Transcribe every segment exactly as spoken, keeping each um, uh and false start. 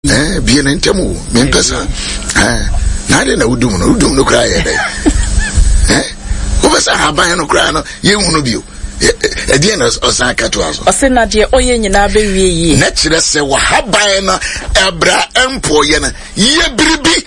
Eh, be an intemu, Mempesa. Eh, Nada na udum no, udum no cry. Eh, who was a habano crano, you won't be. Again, as Osaka to us. Osena dear Oyen Nabe, naturally say, Wahabana, Abra, Empoyana, ye bribi.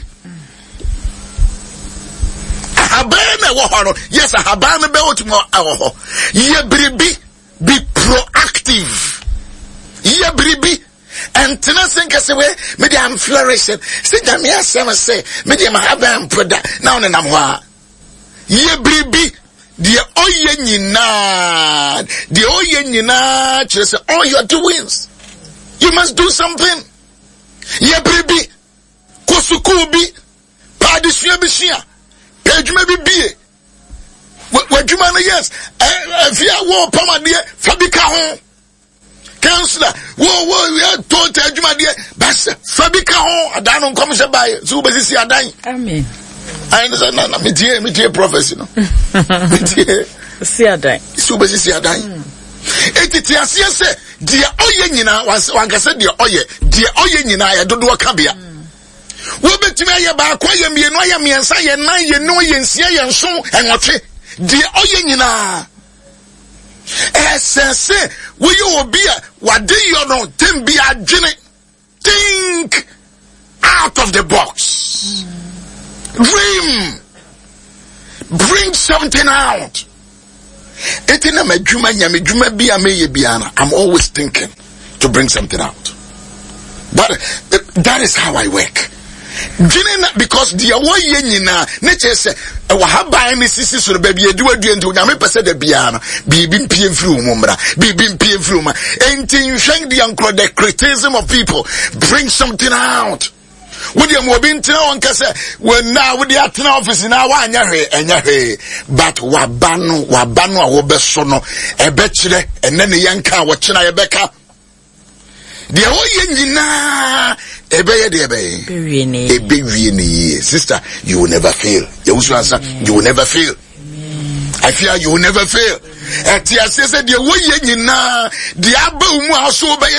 Habana, Wahano, yes, a Habana Beltmore, our ye bribi, be proactive. Ye bribi, and Tenacin Cassaway, Medium flourishing, sit down here, seven say, Medium Haban product, now and I'm ye bribi. The oye nyina, the oye nyina, just all your doings. You must do something. Ye bribi, kosukubi, padishia bishia, page maybe be. What you man, yes, if you are Pama dear, Fabica home. Counselor, whoa, whoa, we are told to you, my dear, Bass, Fabica home, I don't come to buy, so but this is dying. Amen. I understand now, me dear, me dear prophecy, no. See a die. Super see a die. It is yes, say, dear Oye Nina, once one can say, dear Oye, dear Oye Nina, I don't do a cabia. We'll bet to me about quiet me and I am and say, and nine, you know, and see, and so, and watch it. Dear Oye Nina. As say, will you be a what do you know? Then be a genie. Think out of the box. Dream. Bring something out. I'm always thinking to bring something out. But uh, that is how I work. Because the away na nature say wahaba any sisi so baby edu adu enti onyame pese da bia no bi bi mpie mfiri umumra bi bi mpie mfiri uma enti you shine the uncle the criticism of people, bring something out. With your mobility on Cassa, when now with the Atena office in our Wanya, and Yahe, but Wabano, Wabano, Wobesono, a betchere, and then the young car watching a becca. The Oyena, a bay, a bay, a bay, sister, you will never fail. You will never fail. I fear you will never fail. At the said the way na the abu also by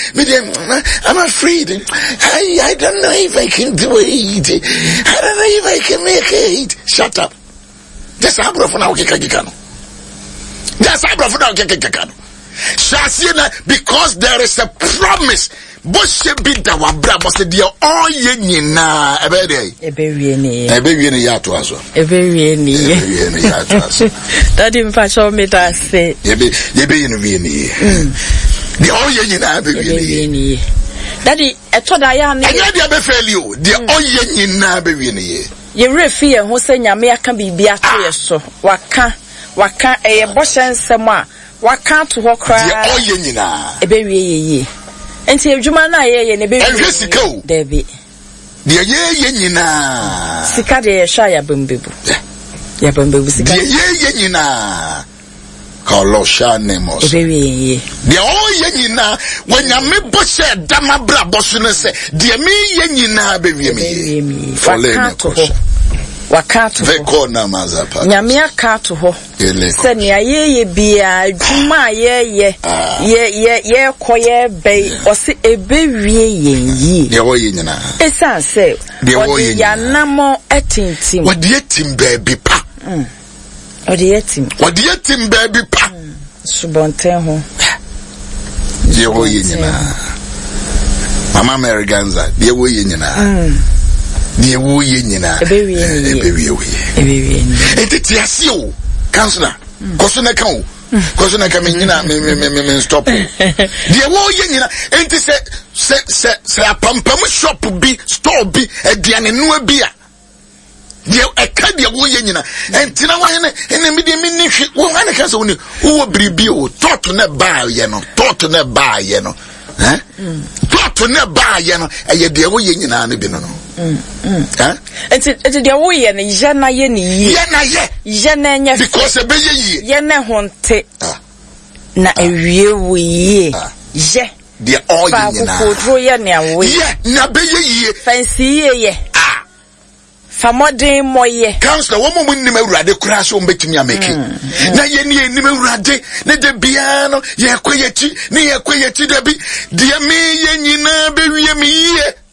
I'm afraid. I I don't know if I can do it. I don't know if I can make it. Shut up. Just abro for now kekakano. Just abro for now kekakano. Shasina, because there is a promise. Boshe bida wabra bose dia oye nyina ebede ebewie ni ebewie ni ya to aso ebewie ni ebewie ni ya to aso daddy mfa show me that say ebe ebe yin wie ni dia oye nyina ebewie ni daddy eto da ya ni anya dia be fail o dia oye nyina ebewie ni ye refi ye ho se nyame aka bibia to ye so waka waka eye boshe nsem a waka to ho kra dia oye nyina ebewie ye ye enti adwuma na ye ye ne be ehwe sika o debi de ye ye nyina sika de ye sha ya bambebu ya bambebu sika de ye ye nyina kolosha nemos ebe ye de o ye nyina wanyame boshe dama bra boso ne se de me ye nyina be wie me fole ne ko wakato veko na mazapa nyame aka to ho se ne ayeye bia adwuma ayeye ye ye ye koye be o se ebewie yenyi de wo ye nyina esa se o de yanamo etintim o de etim baby pa mm o de etim o de etim baby pa subonten ho de wo ye nyina mama Americanza de wo ye nyina mm the wo ye nyina ebewie ni ebewie we ebewie ni etiti ase o counselor koso na kan o koso na kan me nyina me me me me stop the wo ye nyina enti se se se se apampam shop bi store bi aduane no bi a the eka the wo ye nyina enti na wan ne ene me de me ni hwe wo wan ka se wo ni wo bribi o tot na ba ye no tot na ba ye no eh tot na ba ye no eye de wo ye nyina ne bi no no mm mm eh enti enti de wo ye ne ye na ye ni ye ye na ye ye na nya because ebe ye ye ye na honte na ewie wo ye ye de all ye nyina fa ko ye ne awo ye na be ye ye fancy ye ye ah famodin moye counselor wo mo nim awurade kura so mbetimi ameki na ye ne nim awurade ne de bia no ye kweyeti ne ye kweyeti da bi de me ye nyina be wie me ye